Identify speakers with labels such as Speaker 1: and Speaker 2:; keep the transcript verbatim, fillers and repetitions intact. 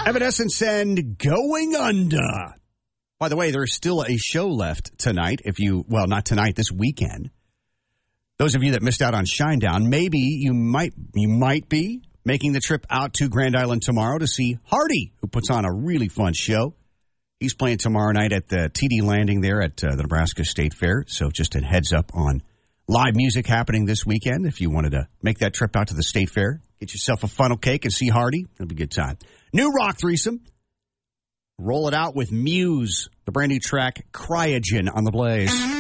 Speaker 1: Evanescence and Going Under. By the way, there's still a show left tonight. If you, well, not tonight, this weekend. Those of you that missed out on Shinedown, maybe you might you might be making the trip out to Grand Island tomorrow to see Hardy, who puts on a really fun show. He's playing tomorrow night at the T D Landing there at uh, the Nebraska State Fair. So just a heads up on live music happening this weekend. If you wanted to make that trip out to the State Fair, get yourself a funnel cake and see Hardy. It'll be a good time. New rock threesome. Roll it out with Muse, the brand new track Cryogen on the Blaze.